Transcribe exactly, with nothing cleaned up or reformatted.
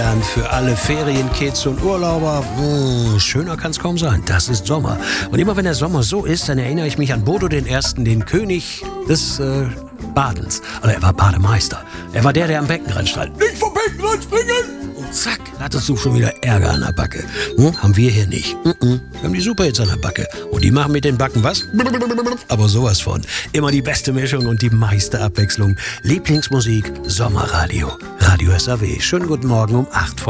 Neuland für alle Ferienkids und Urlauber. Mmh, schöner kann's kaum sein. Das ist Sommer. Und immer wenn der Sommer so ist, dann erinnere ich mich an Bodo den Ersten, den König des äh, Badens. Oder er war Bademeister. Er war der, der am Beckenrand stand. Nicht vom Beckenrand springen! Und zack, hattest du schon wieder Ärger an der Backe. Hm, haben wir hier nicht. Mm-mm. Wir haben die Superhits an der Backe. Und die machen mit den Backen was? Aber sowas von. Immer die beste Mischung und die meiste Abwechslung. Lieblingsmusik, Sommerradio. Radio S A W. Schönen guten Morgen um acht vor